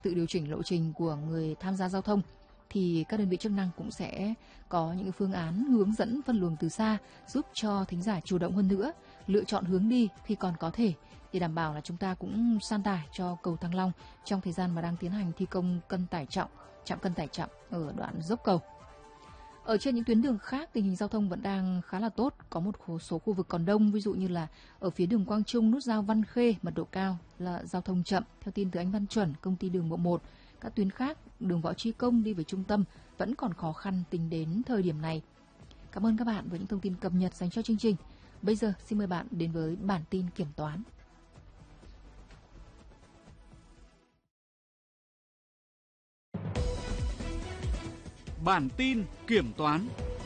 tự điều chỉnh lộ trình của người tham gia giao thông, thì các đơn vị chức năng cũng sẽ có những phương án hướng dẫn phân luồng từ xa, giúp cho thính giả chủ động hơn nữa, lựa chọn hướng đi khi còn có thể, để đảm bảo là chúng ta cũng san tải cho cầu Thăng Long trong thời gian mà đang tiến hành thi công trạm cân tải trọng ở đoạn dốc cầu. Ở trên những tuyến đường khác, tình hình giao thông vẫn đang khá là tốt, có một số khu vực còn đông, ví dụ như là ở phía đường Quang Trung, nút giao Văn Khê, mật độ cao là giao thông chậm. Theo tin từ anh Văn Chuẩn, công ty đường bộ 1, các tuyến khác, đường Võ Chí Công đi về trung tâm vẫn còn khó khăn tính đến thời điểm này. Cảm ơn các bạn với những thông tin cập nhật dành cho chương trình. Bây giờ xin mời bạn đến với bản tin kiểm toán. Bản tin kiểm toán.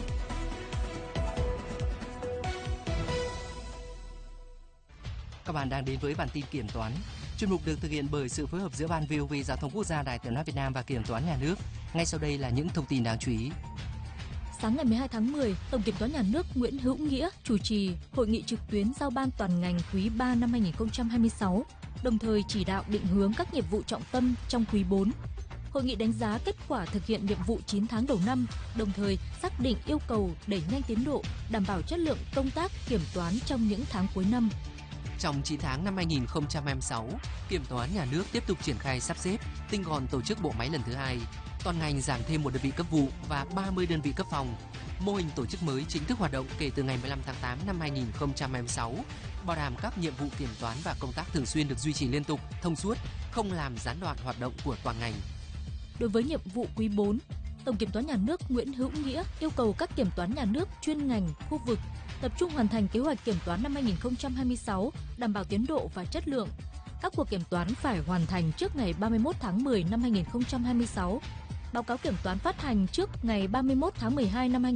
Các bạn đang đến với bản tin kiểm toán. Chuyên mục được thực hiện bởi sự phối hợp giữa Ban VOV Giao thông Quốc gia, Đài Tiếng nói Việt Nam và Kiểm toán Nhà nước. Ngay sau đây là những thông tin đáng chú ý. Sáng ngày 12 tháng 10, Tổng Kiểm toán Nhà nước Nguyễn Hữu Nghĩa chủ trì hội nghị trực tuyến giao ban toàn ngành quý 3 năm 2026, đồng thời chỉ đạo định hướng các nhiệm vụ trọng tâm trong quý 4. Hội nghị đánh giá kết quả thực hiện nhiệm vụ 9 tháng đầu năm, đồng thời xác định yêu cầu đẩy nhanh tiến độ, đảm bảo chất lượng công tác kiểm toán trong những tháng cuối năm. Trong 9 tháng năm 2026, Kiểm toán Nhà nước tiếp tục triển khai sắp xếp, tinh gọn tổ chức bộ máy lần thứ 2. Toàn ngành giảm thêm 1 đơn vị cấp vụ và 30 đơn vị cấp phòng. Mô hình tổ chức mới chính thức hoạt động kể từ ngày 15 tháng 8 năm 2026, bảo đảm các nhiệm vụ kiểm toán và công tác thường xuyên được duy trì liên tục, thông suốt, không làm gián đoạn hoạt động của toàn ngành. Đối với nhiệm vụ quý 4, Tổng Kiểm toán Nhà nước Nguyễn Hữu Nghĩa yêu cầu các kiểm toán nhà nước chuyên ngành, khu vực tập trung hoàn thành kế hoạch kiểm toán năm 2026, đảm bảo tiến độ và chất lượng. Các cuộc kiểm toán phải hoàn thành trước ngày 31 tháng 10 năm 2026. Báo cáo kiểm toán phát hành trước ngày 31 tháng 12 năm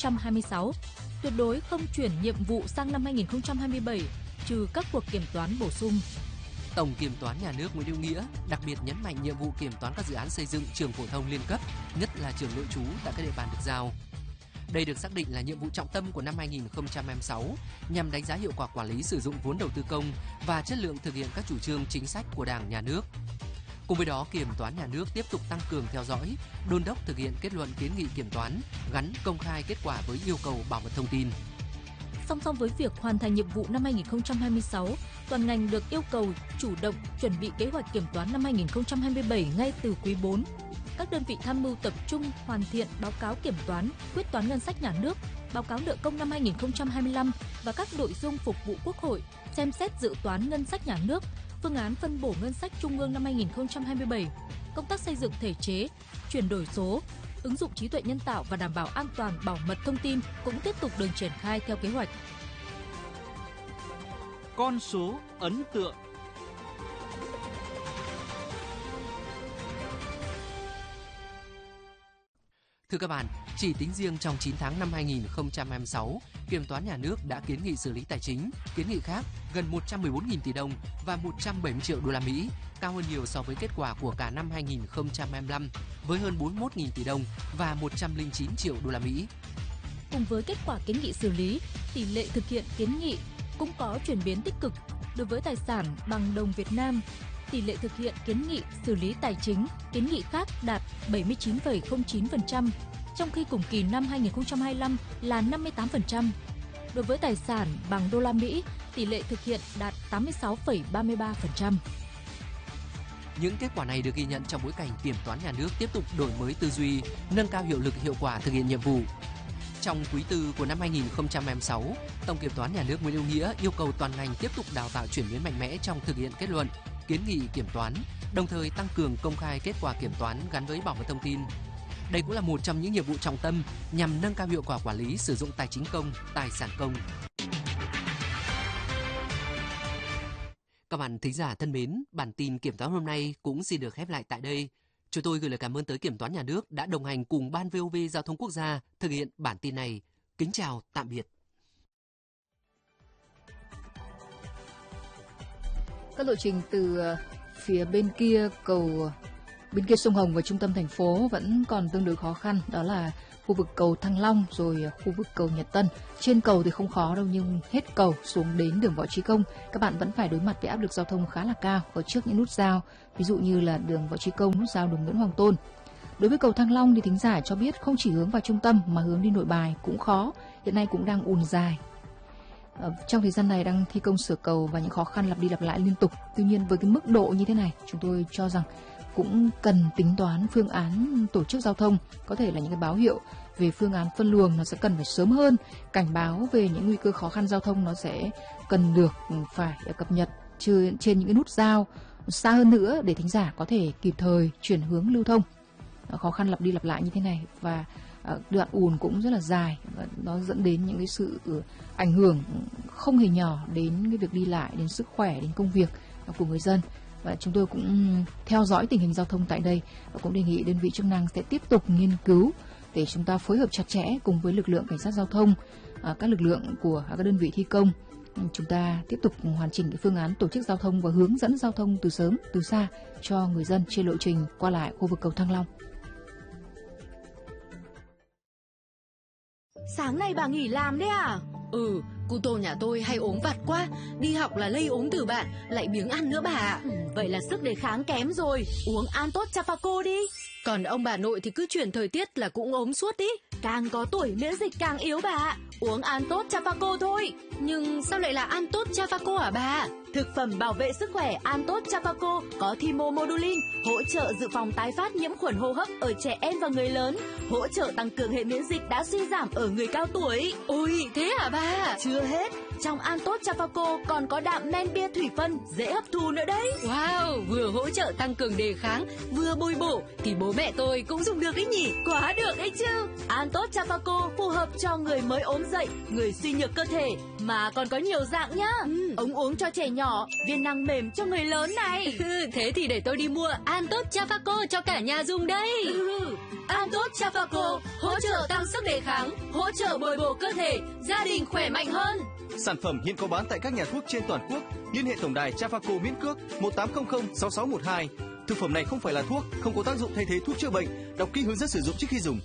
2026. Tuyệt đối không chuyển nhiệm vụ sang năm 2027, trừ các cuộc kiểm toán bổ sung. Tổng Kiểm toán Nhà nước Nguyễn Hữu Nghĩa đặc biệt nhấn mạnh nhiệm vụ kiểm toán các dự án xây dựng trường phổ thông liên cấp, nhất là trường nội trú tại các địa bàn được giao. Đây được xác định là nhiệm vụ trọng tâm của năm 2026 nhằm đánh giá hiệu quả quản lý sử dụng vốn đầu tư công và chất lượng thực hiện các chủ trương chính sách của Đảng, Nhà nước. Cùng với đó, Kiểm toán Nhà nước tiếp tục tăng cường theo dõi, đôn đốc thực hiện kết luận kiến nghị kiểm toán, gắn công khai kết quả với yêu cầu bảo mật thông tin. Song song với việc hoàn thành nhiệm vụ năm 2026, toàn ngành được yêu cầu chủ động chuẩn bị kế hoạch kiểm toán năm 2027 ngay từ quý 4. Các đơn vị tham mưu tập trung hoàn thiện báo cáo kiểm toán, quyết toán ngân sách nhà nước, báo cáo nợ công năm 2025 và các nội dung phục vụ Quốc hội, xem xét dự toán ngân sách nhà nước, phương án phân bổ ngân sách trung ương năm 2027, công tác xây dựng thể chế, chuyển đổi số, ứng dụng trí tuệ nhân tạo và đảm bảo an toàn bảo mật thông tin cũng tiếp tục được triển khai theo kế hoạch. Con số ấn tượng. Thưa các bạn, chỉ tính riêng trong 9 tháng năm 2026, Kiểm toán Nhà nước đã kiến nghị xử lý tài chính, kiến nghị khác gần 114.000 tỷ đồng và 170 triệu đô la Mỹ, cao hơn nhiều so với kết quả của cả năm 2025 với hơn 41.000 tỷ đồng và 109 triệu đô la Mỹ. Cùng với kết quả kiến nghị xử lý, tỷ lệ thực hiện kiến nghị cũng có chuyển biến tích cực. Đối với tài sản bằng đồng Việt Nam, tỷ lệ thực hiện kiến nghị xử lý tài chính, kiến nghị khác đạt 79,09%, trong khi cùng kỳ năm 2025 là 58%. Đối với tài sản bằng đô la Mỹ, tỷ lệ thực hiện đạt 86,33%. Những kết quả này được ghi nhận trong bối cảnh Kiểm toán Nhà nước tiếp tục đổi mới tư duy, nâng cao hiệu lực hiệu quả thực hiện nhiệm vụ. Trong quý tư của năm 2026, Tổng Kiểm toán Nhà nước Nguyễn Hữu Nghĩa yêu cầu toàn ngành tiếp tục đào tạo chuyển biến mạnh mẽ trong thực hiện kết luận, kiến nghị kiểm toán, đồng thời tăng cường công khai kết quả kiểm toán gắn với bảo mật thông tin. Đây cũng là một trong những nhiệm vụ trọng tâm nhằm nâng cao hiệu quả quản lý sử dụng tài chính công, tài sản công. Các bạn thính giả thân mến, bản tin kiểm toán hôm nay cũng xin được khép lại tại đây. Chúng tôi gửi lời cảm ơn tới Kiểm toán Nhà nước đã đồng hành cùng Ban VOV Giao thông Quốc gia thực hiện bản tin này. Kính chào, tạm biệt. Các lộ trình từ phía bên kia cầu Bên kia sông Hồng và trung tâm thành phố vẫn còn tương đối khó khăn, đó là khu vực cầu Thăng Long rồi khu vực cầu Nhật Tân. Trên cầu thì không khó đâu, nhưng hết cầu xuống đến đường Võ Trí Công, các bạn vẫn phải đối mặt với áp lực giao thông khá là cao ở trước những nút giao, ví dụ như là đường Võ Trí Công, nút giao đường Nguyễn Hoàng Tôn. Đối với cầu Thăng Long thì thính giả cho biết không chỉ hướng vào trung tâm mà hướng đi Nội Bài cũng khó, hiện nay cũng đang ùn dài. Trong thời gian này đang thi công sửa cầu và những khó khăn lặp đi lặp lại liên tục. Tuy nhiên với cái mức độ như thế này, chúng tôi cho rằng cũng cần tính toán phương án tổ chức giao thông, có thể là những cái báo hiệu về phương án phân luồng nó sẽ cần phải sớm hơn, cảnh báo về những nguy cơ khó khăn giao thông nó sẽ cần được phải cập nhật trên những cái nút giao xa hơn nữa để thính giả có thể kịp thời chuyển hướng lưu thông. Khó khăn lặp đi lặp lại như thế này và đoạn ùn cũng rất là dài và nó dẫn đến những cái sự ảnh hưởng không hề nhỏ đến cái việc đi lại, đến sức khỏe, đến công việc của người dân. Và chúng tôi cũng theo dõi tình hình giao thông tại đây và cũng đề nghị đơn vị chức năng sẽ tiếp tục nghiên cứu để chúng ta phối hợp chặt chẽ cùng với lực lượng cảnh sát giao thông, các lực lượng của các đơn vị thi công. Chúng ta tiếp tục hoàn chỉnh cái phương án tổ chức giao thông và hướng dẫn giao thông từ sớm, từ xa cho người dân trên lộ trình qua lại khu vực cầu Thăng Long. Sáng nay bà nghỉ làm đấy à? Cu tô nhà tôi hay ốm vặt quá, đi học là lây ốm từ bạn, lại biếng ăn nữa bà ạ. Vậy là sức đề kháng kém rồi, uống Antot Chafaco đi. Còn ông bà nội thì cứ chuyển thời tiết là cũng ốm suốt ý. Càng có tuổi miễn dịch càng yếu bà ạ, uống Antot Chafaco thôi. Nhưng sao lại là Antot Chafaco hả bà? Thực phẩm bảo vệ sức khỏe Antot Chafaco có thymomodulin, hỗ trợ dự phòng tái phát nhiễm khuẩn hô hấp ở trẻ em và người lớn, hỗ trợ tăng cường hệ miễn dịch đã suy giảm ở người cao tuổi. Ôi, thế hả bà? Chưa hết, trong Antot Chafaco còn có đạm men bia thủy phân dễ hấp thu nữa đấy. Wow, vừa hỗ trợ tăng cường đề kháng, vừa bồi bổ thì bố mẹ tôi cũng dùng được đấy nhỉ? Quá được đấy chứ. Antot Chafaco phù hợp cho người mới ốm dậy, người suy nhược cơ thể, mà còn có nhiều dạng nhá. Ống uống cho trẻ nhỏ, viên nang mềm cho người lớn này. Thế thì để tôi đi mua Antot Chafaco cho cả nhà dùng đây. Antot Chafaco hỗ trợ tăng sức đề kháng, hỗ trợ bồi bổ cơ thể, gia đình khỏe mạnh hơn. Sản phẩm hiện có bán tại các nhà thuốc trên toàn quốc. Liên hệ tổng đài Chafaco miễn cước 1800 6612. Thực phẩm này không phải là thuốc, không có tác dụng thay thế thuốc chữa bệnh. Đọc kỹ hướng dẫn sử dụng trước khi dùng.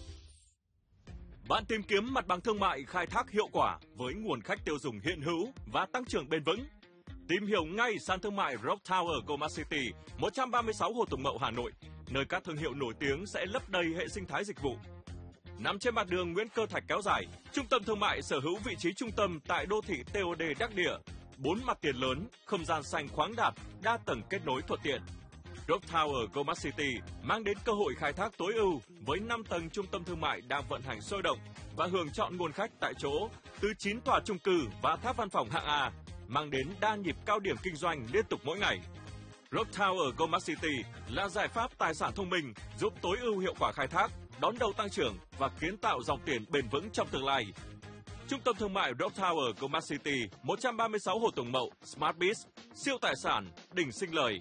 Bạn tìm kiếm mặt bằng thương mại khai thác hiệu quả với nguồn khách tiêu dùng hiện hữu và tăng trưởng bền vững. Tìm hiểu ngay sàn thương mại Rock Tower Goma City, 136 Hồ Tùng Mậu, Hà Nội, nơi các thương hiệu nổi tiếng sẽ lấp đầy hệ sinh thái dịch vụ. Nằm trên mặt đường Nguyễn Cơ Thạch kéo dài, trung tâm thương mại sở hữu vị trí trung tâm tại đô thị TOD Đắc Địa, 4 mặt tiền lớn, không gian xanh khoáng đạt, đa tầng kết nối thuận tiện. Rock Tower Goma City mang đến cơ hội khai thác tối ưu với 5 tầng trung tâm thương mại đang vận hành sôi động và hưởng chọn nguồn khách tại chỗ từ 9 tòa chung cư và tháp văn phòng hạng A, mang đến đa nhịp cao điểm kinh doanh liên tục mỗi ngày. Rock Tower Goma City là giải pháp tài sản thông minh giúp tối ưu hiệu quả khai thác, đón đầu tăng trưởng và kiến tạo dòng tiền bền vững trong tương lai. Trung tâm thương mại Rock Tower Goma City, 136 Hồ Tùng Mậu, Smart Biz, siêu tài sản, đỉnh sinh lời.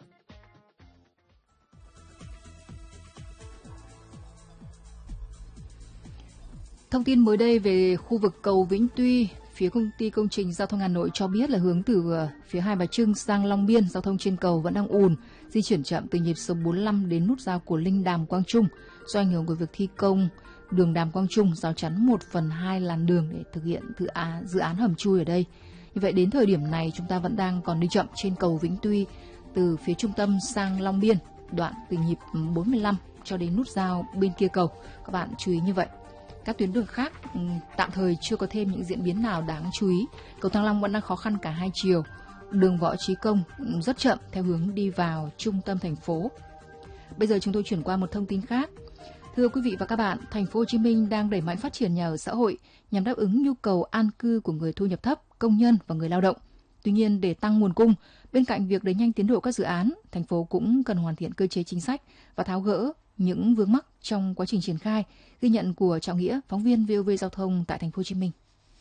Thông tin mới đây về khu vực cầu Vĩnh Tuy, phía công ty công trình giao thông Hà Nội cho biết là hướng từ phía Hai Bà Trưng sang Long Biên, giao thông trên cầu vẫn đang ùn, di chuyển chậm từ nhịp số 45 đến nút giao của Linh Đàm Quang Trung do ảnh hưởng của việc thi công đường Đàm Quang Trung rào chắn 1/2 làn đường để thực hiện dự án hầm chui ở đây. Như vậy đến thời điểm này chúng ta vẫn đang còn đi chậm trên cầu Vĩnh Tuy từ phía trung tâm sang Long Biên, đoạn từ nhịp 45 cho đến nút giao bên kia cầu. Các bạn chú ý như vậy. Các tuyến đường khác tạm thời chưa có thêm những diễn biến nào đáng chú ý. Cầu Thăng Long vẫn đang khó khăn cả hai chiều. Đường Võ Trí Công rất chậm theo hướng đi vào trung tâm thành phố. Bây giờ chúng tôi chuyển qua một thông tin khác. Thưa quý vị và các bạn, thành phố Hồ Chí Minh đang đẩy mạnh phát triển nhà ở xã hội nhằm đáp ứng nhu cầu an cư của người thu nhập thấp, công nhân và người lao động. Tuy nhiên, để tăng nguồn cung, bên cạnh việc đẩy nhanh tiến độ các dự án, thành phố cũng cần hoàn thiện cơ chế chính sách và tháo gỡ những vướng mắc trong quá trình triển khai. Ghi nhận của Trọng Nghĩa, phóng viên VOV Giao thông tại thành phố Hồ Chí Minh.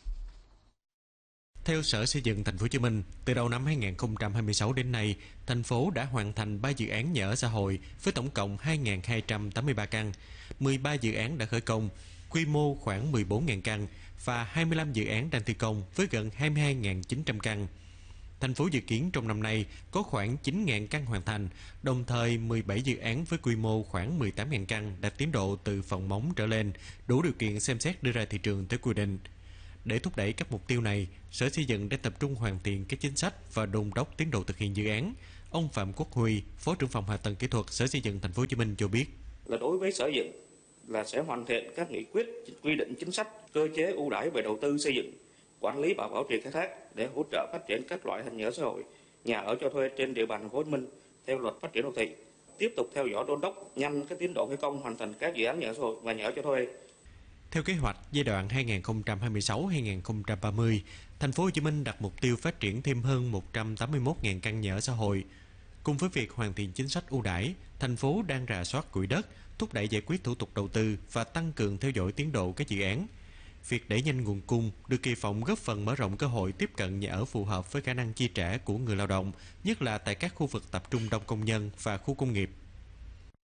Theo Sở Xây dựng thành phố Hồ Chí Minh, từ đầu năm 2026 đến nay, thành phố đã hoàn thành 3 dự án nhà ở xã hội với tổng cộng 2.283 căn, 13 dự án đã khởi công, quy mô khoảng 14.000 căn và 25 dự án đang thi công với gần 22.900 căn. Thành phố dự kiến trong năm nay có khoảng 9.000 căn hoàn thành, đồng thời 17 dự án với quy mô khoảng 18.000 căn đạt tiến độ từ phần móng trở lên, đủ điều kiện xem xét đưa ra thị trường theo quy định. Để thúc đẩy các mục tiêu này, Sở Xây dựng đã tập trung hoàn thiện các chính sách và đôn đốc tiến độ thực hiện dự án. Ông Phạm Quốc Huy, Phó trưởng phòng Hạ tầng Kỹ thuật Sở Xây dựng Thành phố Hồ Chí Minh cho biết: là đối với Sở Dựng là sẽ hoàn thiện các nghị quyết, quy định chính sách, cơ chế ưu đãi về đầu tư xây dựng, quản lý và bảo trì khai thác để hỗ trợ phát triển các loại hình nhà ở xã hội, nhà ở cho thuê trên địa bàn Thành phố Hồ Chí Minh theo luật phát triển đô thị. Tiếp tục theo dõi đôn đốc nhanh cái tiến độ thi công hoàn thành các dự án nhà ở xã hội và nhà ở cho thuê. Theo kế hoạch giai đoạn 2026-2030, Thành phố Hồ Chí Minh đặt mục tiêu phát triển thêm hơn 181.000 căn nhà ở xã hội. Cùng với việc hoàn thiện chính sách ưu đãi, thành phố đang rà soát quỹ đất, thúc đẩy giải quyết thủ tục đầu tư và tăng cường theo dõi tiến độ các dự án. Việc đẩy nhanh nguồn cung được kỳ vọng góp phần mở rộng cơ hội tiếp cận nhà ở phù hợp với khả năng chi trả của người lao động, nhất là tại các khu vực tập trung đông công nhân và khu công nghiệp.